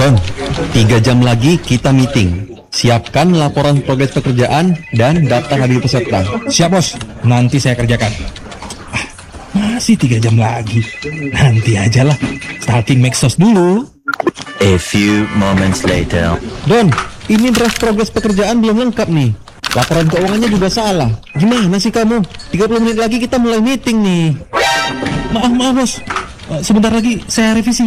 Don, 3 jam lagi kita meeting. Siapkan laporan progres pekerjaan dan daftar hadir peserta. Siap bos, nanti saya kerjakan. Masih 3 jam lagi. Nanti aja lah. Stalking Maxos dulu. A few moments later. Don, ini draft progres pekerjaan belum lengkap nih. Laporan keuangannya juga salah. Gimana sih kamu? 30 menit lagi kita mulai meeting nih. Maaf bos. Sebentar lagi saya revisi.